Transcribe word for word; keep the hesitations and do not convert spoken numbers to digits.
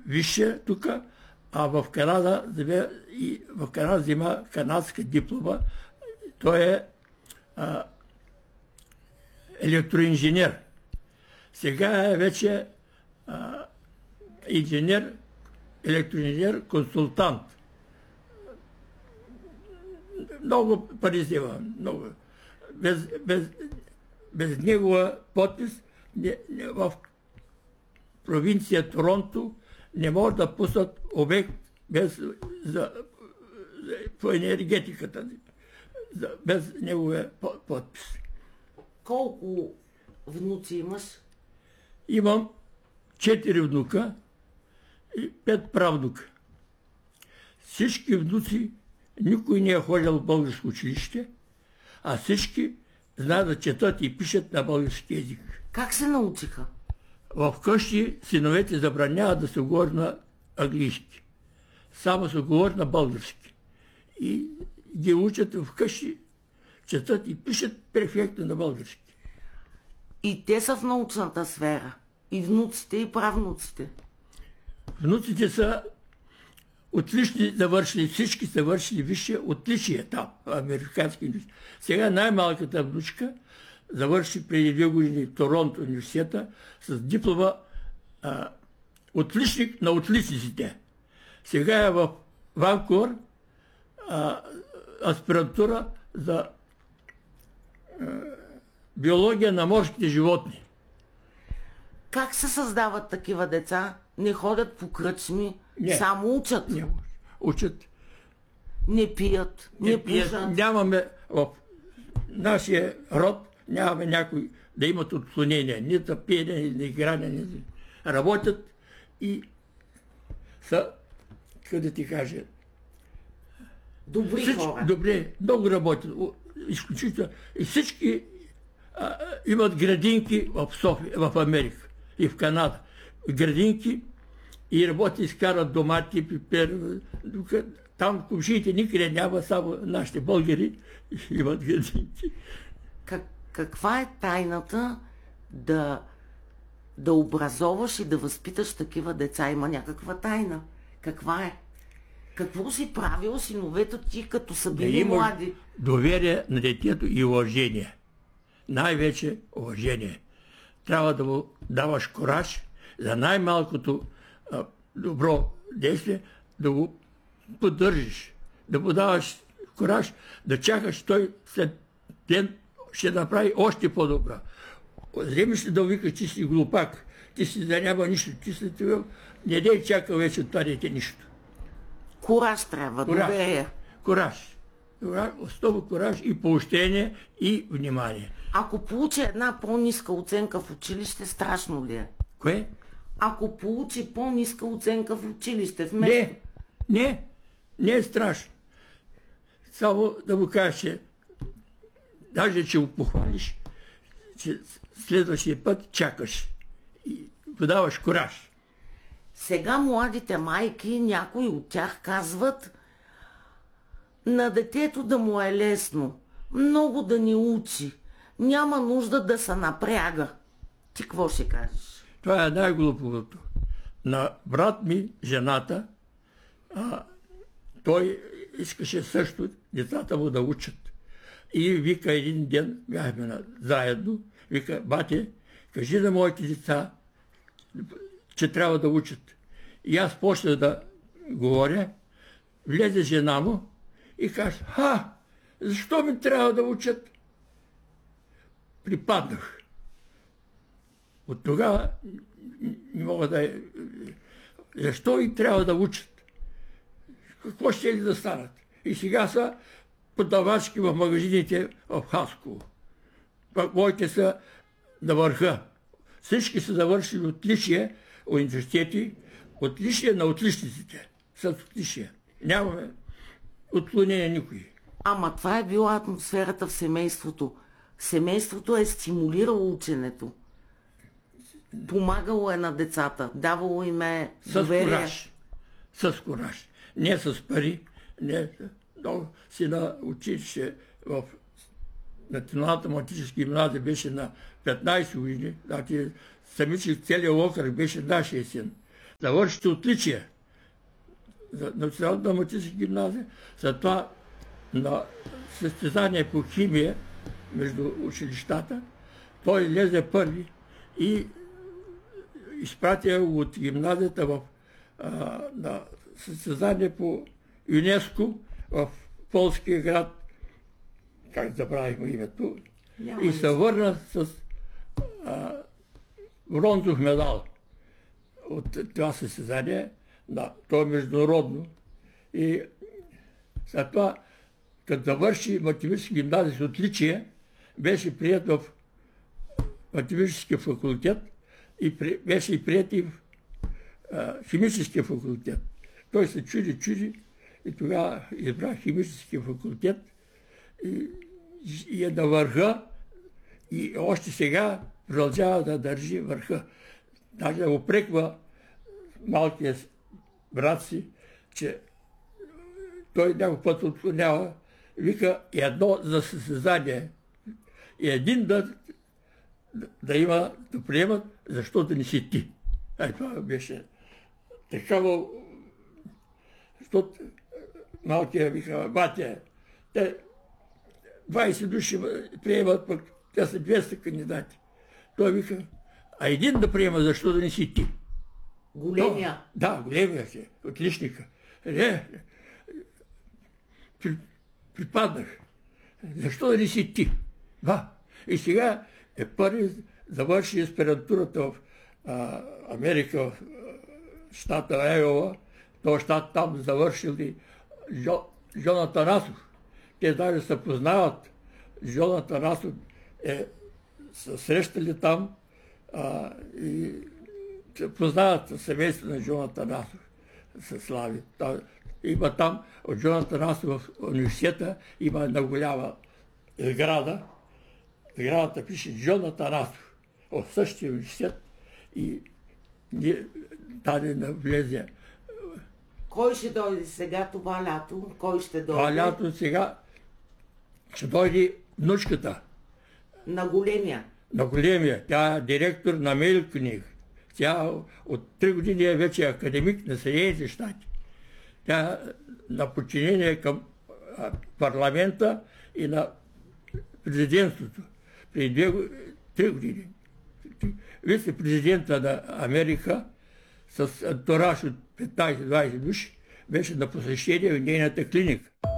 висше тук, а в Канада, и в Канада взема канадска диплома. Той е а, електроинженер. Сега е вече а, инженер, електроинженер, консултант. Много пари взема. Много. Без, без, без негова подпис не, не, в провинция Торонто не може да пуснат обект без, за, за, по енергетиката, за, без неговия подпис. Колко внуци имаш? Имам четири внука и пет правнука. Всички внуци, никой не е ходил в българско училище, а всички знаят да четат и пишат на български език. Как се научиха? В къщи синовете забраняват да се говори на английски. Само се говори на български. И ги учат в къщи, четат и пишат перфектно на български. И те са в научната сфера. И внуците, и правнуците. Внуците са отлични завършили, всички са вършили висше отличие там, американски университет. Сега най-малката внучка завърши преди две години в Торонто университета с диплома а, отличник на отличниците. Сега е в Ванкувър а, аспирантура за а, биология на морските животни. Как се създават такива деца? Не ходят по кръчми, не, само учат. Не, учат. Не пият, не, не пият. Пушат. Нямаме в нашия род, нямаме някой да имат отклонения. Нито пиене, ни игране, ни работят и са, как да ти кажа, добри всички, хора. Добре, много работят. Изключително. И всички а, имат градинки в София, в Америка и в Канада. Градинки и работят, изкарат домати, пипер. Там комшиите никъде няма, само нашите българи имат градинки. Как, каква е тайната да, да образоваш и да възпиташ такива деца? Има някаква тайна. Каква е? Какво си правил синовете ти, като са били да млади? Доверие на детето и уважение. Най-вече уважение. Трябва да му даваш кораж за най-малкото а, добро действие, да го поддържиш, да му даваш кораж, да чакаш той след ден ще направи още по-добра. Вземеш ли да викаш, ти си глупак, ти си да няма нищо, ти си това, не дей чака вече това дете нищо. Кораж трябва, Кораж. доверие. Кораж. Основа кораж и поощрение и внимание. Ако получи една по-ниска оценка в училище, страшно ли е? Кое? Ако получи по-ниска оценка в училище, вместо... Не, не, не е страшно. Само да му кажеш, че даже че го похвалиш, че следващия път чакаш и подаваш кораж. Сега младите майки, някои от тях казват на детето да му е лесно, много да ни учи, няма нужда да се напряга. Ти какво ще кажеш? Това е най-глупавото. На брат ми, жената, а, той искаше също децата му да учат. И вика един ден, бяхме заедно, вика, бате, кажи на моите деца, че трябва да учат. И аз почна да говоря, влезе жена му и каже, ха, защо ми трябва да учат? Припаднах. От тогава не мога да... Защо и трябва да учат? Какво ще ли да станат? И сега са продавачки в магазините в Хасково. Моите са на върха. Всички са завършили отличие университети, отличие на отличниците. С отличие. Нямаме отклонение никой. Ама това е била атмосферата в семейството. Семейството е стимулирало ученето. Помагало е на децата. Давало им е доверие. С кораж. С кораж. Не с пари. Не. Но си на училище в Националната математическа гимназия беше на петнайсет години. Значи, самичък целият окръг беше нашия син. завършите отличие за Националната математическа гимназия, след това на състезание по химия между училищата, той излезе първи и изпратя от гимназията в, а, на състезание по ЮНЕСКО в полския град, как забравихме името, Няма и се върна с а, бронзов медал от това състезание, да, то е международно. И след това, като завърши математически гимназия с отличие, беше прият в математическия факултет и при, беше и прият и в а, химическия факултет. Той се чуди, чуди и тогава избра химическия факултет и, и е на върха и още сега продължава да държи върха. Даже да упреква малкия брат си, че той някой път отклонява, вика едно за състезание и един да, да има, да приемат, защото не си ти. Ай, това беше такава, защото малкия вика, батя, те двайсет души приемат, пък те са двеста кандидати. Той вика, а един да приема, защо да не си ти? Големия? Да, големия си, отличника. Не, при, припаднах. Защо да не си ти? Да. И сега е първи завърши аспирантурата в а, Америка, в щата Айова. Този щат там завършил и Джо, Джонатан Расов. Те даже се познават. Джонатан Расов е се срещали там а, и се познават семейство на Джонатан Расов. Се слави. Там, има там от Джонатан Расов в университета, има една голяма сграда. Сградата пише Джонатан Расов от същия университет и даде да влезе. Кой ще дойде сега това лято? Кой ще дойде? Това лято сега ще дойде внучката. На големия? На големия. Тя е директор на Мейл книг. Тя от три години е вече академик на Съединените щати. Тя на подчинение към парламента и на президентството. Преди две, три години. Вице-президента на Америка с антураж от петнайсет-двайсет души беше на посещение в нейната клиника.